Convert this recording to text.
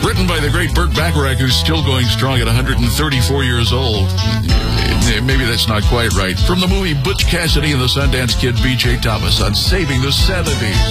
Written by the great Burt Bacharach, who's still going strong at 134 years old. Maybe that's not quite right. From the movie Butch Cassidy and the Sundance Kid, B.J. Thomas on Saving the 70s.